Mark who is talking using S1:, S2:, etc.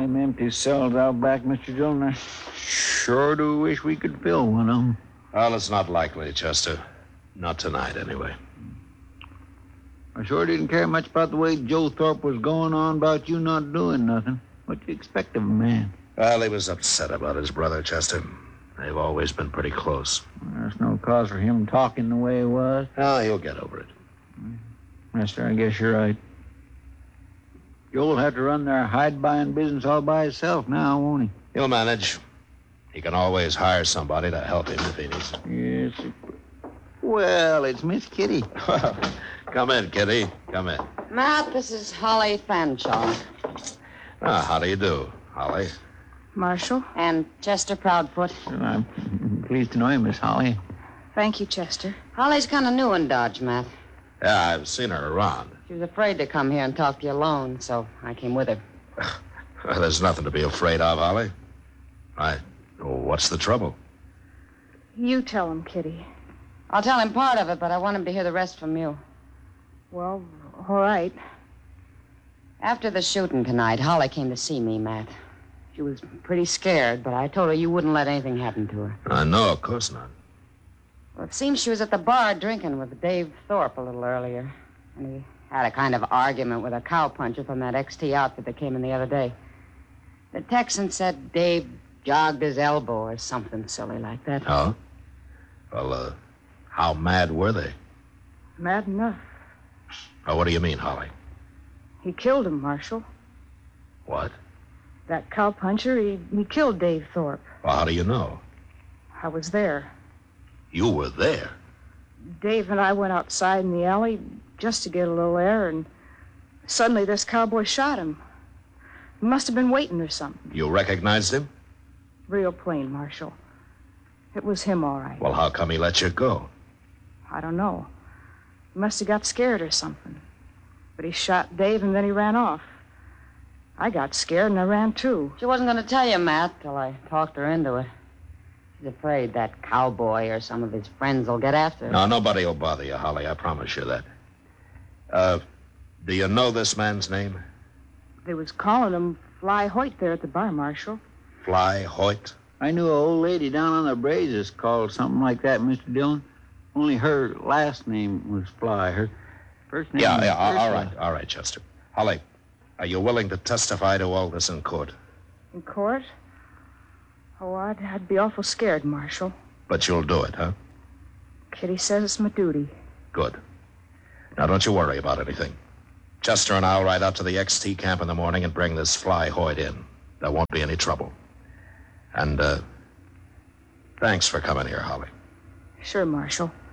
S1: them empty cells out back, Mr. Dillon. I sure do wish we could fill one of them.
S2: Well, it's not likely, Chester. Not tonight, anyway.
S1: I sure didn't care much about the way Joe Thorpe was going on about you not doing nothing. What do you expect of a man?
S2: Well, he was upset about his brother, Chester. They've always been pretty close.
S1: There's no cause for him talking the way he was.
S2: Oh, he'll get over it.
S1: Mister, I guess you're right. Joe'll have to run their hide-buying business all by himself now, won't he?
S2: He'll manage. He can always hire somebody to help him if he needs it.
S1: Yes. Well, it's Miss Kitty.
S2: Come in, Kitty. Come in.
S3: Matt, this is Holly Fanshawe.
S2: How do you do, Holly?
S4: Marshal?
S3: And Chester Proudfoot.
S1: I'm pleased to know you, Miss Holly.
S4: Thank you, Chester.
S3: Holly's kind of new in Dodge, Matt.
S2: Yeah, I've seen her around.
S3: She was afraid to come here and talk to you alone, so I came with her.
S2: Well, there's nothing to be afraid of, Holly. What's the trouble?
S4: You tell him, Kitty.
S3: I'll tell him part of it, but I want him to hear the rest from you.
S4: Well, all right.
S3: After the shooting tonight, Holly came to see me, Matt. She was pretty scared, but I told her you wouldn't let anything happen to her.
S2: No, of course not.
S3: Well, it seems she was at the bar drinking with Dave Thorpe a little earlier. And he had a kind of argument with a cowpuncher from that XT outfit that came in the other day. The Texan said Dave jogged his elbow or something silly like that.
S2: Oh? Well, how mad were they?
S4: Mad enough.
S2: Oh, what do you mean, Holly?
S4: He killed him, Marshal.
S2: What?
S4: That cowpuncher, he killed Dave Thorpe.
S2: Well, how do you know?
S4: I was there.
S2: You were there?
S4: Dave and I went outside in the alley just to get a little air, and suddenly this cowboy shot him. He must have been waiting or something.
S2: You recognized him?
S4: Real plain, Marshal. It was him, all right.
S2: Well, how come he let you go?
S4: I don't know. He must have got scared or something. But he shot Dave and then he ran off. I got scared and I ran too.
S3: She wasn't going to tell you, Matt, till I talked her into it. She's afraid that cowboy or some of his friends will get after her.
S2: No, nobody will bother you, Holly. I promise you that. Do you know this man's name?
S4: They was calling him Fly Hoyt there at the bar, Marshal.
S2: Fly Hoyt?
S1: I knew an old lady down on the Brazos called something like that, Mr. Dillon. Only her last name was Fly. Her first name was Ursula.
S2: All right, Chester. Holly, are you willing to testify to all this in court?
S4: In court? Oh, I'd be awful scared, Marshal.
S2: But you'll do it, huh?
S4: Kitty says it's my duty.
S2: Good. Now, don't you worry about anything. Chester and I'll ride out to the XT camp in the morning and bring this Fly Hoyt in. There won't be any trouble. And, thanks for coming here, Holly.
S4: Sure, Marshal.